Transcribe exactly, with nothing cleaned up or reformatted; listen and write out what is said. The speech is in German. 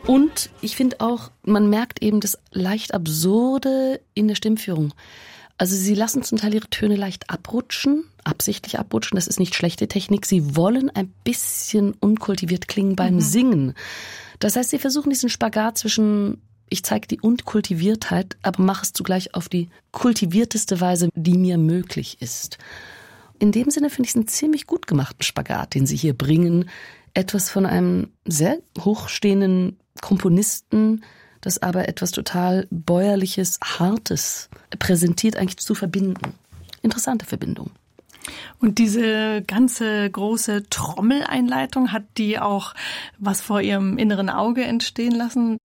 Und ich finde auch, man merkt eben das leicht Absurde in der Stimmführung. Also sie lassen zum Teil ihre Töne leicht abrutschen, absichtlich abrutschen, das ist nicht schlechte Technik. Sie wollen ein bisschen unkultiviert klingen beim mhm. Singen. Das heißt, sie versuchen diesen Spagat zwischen, ich zeige die Unkultiviertheit, aber mache es zugleich auf die kultivierteste Weise, die mir möglich ist. In dem Sinne finde ich es einen ziemlich gut gemachten Spagat, den sie hier bringen. Etwas von einem sehr hochstehenden Komponisten, das aber etwas total Bäuerliches, Hartes präsentiert, eigentlich zu verbinden. Interessante Verbindung. Und diese ganze große Trommeleinleitung, hat die auch was vor Ihrem inneren Auge entstehen lassen?